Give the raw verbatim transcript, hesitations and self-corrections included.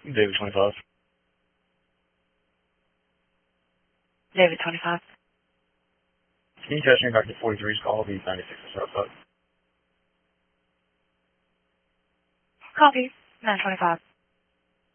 David twenty-five. David twenty-five. Can you catch me back to forty-three's call? I'll be ninety-six or so. Copy. nine twenty-five.